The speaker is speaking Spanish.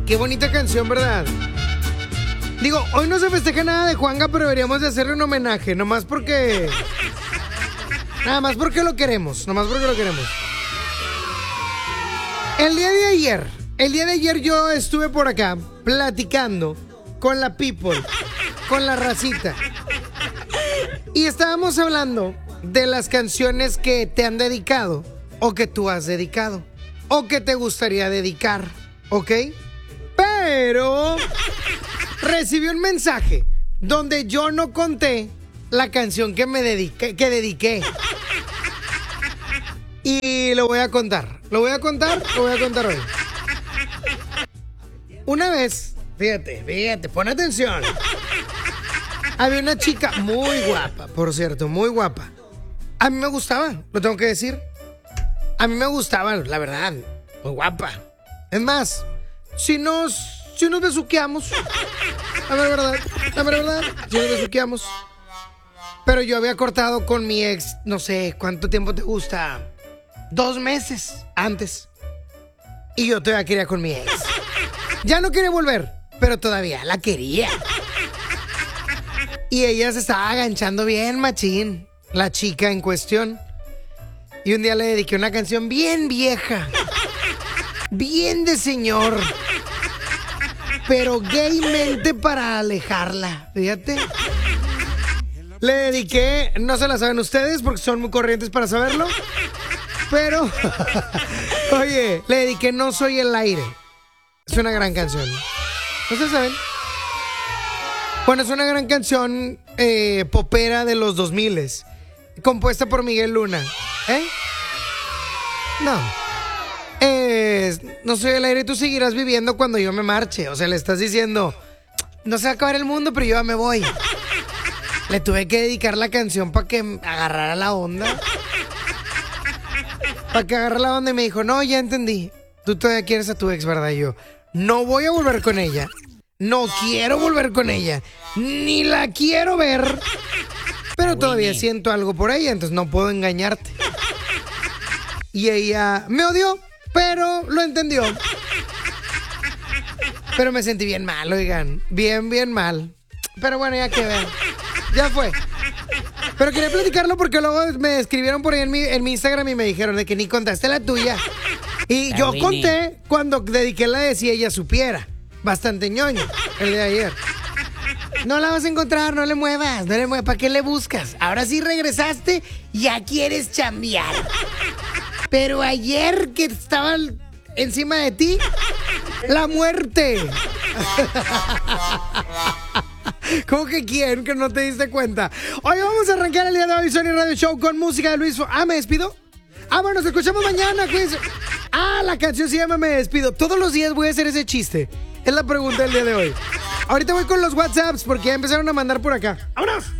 qué bonita canción, ¿verdad? Digo, hoy no se festeja nada de Juanga, pero deberíamos de hacerle un homenaje, nomás porque... Nada más porque lo queremos, nomás porque lo queremos. El día de ayer yo estuve por acá platicando con la people, con la racita. Y estábamos hablando de las canciones que te han dedicado, o que tú has dedicado, o que te gustaría dedicar, ¿ok? Pero recibí un mensaje donde yo no conté la canción que dediqué. Y lo voy a contar hoy. Una vez, fíjate, pon atención. Había una chica muy guapa, por cierto, muy guapa. A mí me gustaba, lo tengo que decir. A mí me gustaba, la verdad, muy guapa. Es más, si nos besuqueamos, la verdad, si nos besuqueamos. Pero yo había cortado con mi ex, no sé, ¿cuánto tiempo te gusta? 2 meses antes. Y yo todavía quería con mi ex. Ya no quería volver, pero todavía la quería. Y ella se estaba aganchando bien machín, la chica en cuestión. Y un día le dediqué una canción bien vieja, bien de señor, pero gaymente para alejarla, fíjate. Le dediqué, no se la saben ustedes porque son muy corrientes para saberlo, pero, oye, le dediqué No Soy el Aire. Es una gran canción. ¿Ustedes saben? Bueno, es una gran canción popera de los 2000s, compuesta por Miguel Luna. No. No soy el aire, tú seguirás viviendo cuando yo me marche. O sea, le estás diciendo, no se va a acabar el mundo, pero yo ya me voy. Le tuve que dedicar la canción para que agarrara la onda. Para que agarrara la onda y me dijo, no, ya entendí. Tú todavía quieres a tu ex, ¿verdad? Y yo, no voy a volver con ella. No quiero volver con ella. Ni la quiero ver. Pero todavía siento algo por ella, entonces no puedo engañarte. Y ella me odió, pero lo entendió. Pero me sentí bien mal, oigan. Bien mal. Pero bueno, ya que vean. Ya fue. Pero quería platicarlo porque luego me escribieron por ahí en mi Instagram y me dijeron de que ni contaste la tuya. Y yo conté cuando dediqué la de Si Ella Supiera. Bastante ñoño el de ayer. No la vas a encontrar, no le muevas. ¿Para qué le buscas? Ahora sí regresaste, ya quieres chambear. Pero ayer que estaba encima de ti, la muerte. ¿Cómo que quién? Que no te diste cuenta. Hoy vamos a arrancar el día de hoy Sony Radio Show con música de Luis ¿me despido? Bueno, nos escuchamos mañana, cuídense. La canción se llama Me Despido. Todos los días voy a hacer ese chiste. Es la pregunta del día de hoy. Ahorita voy con los WhatsApps porque ya empezaron a mandar por acá. ¡Vámonos!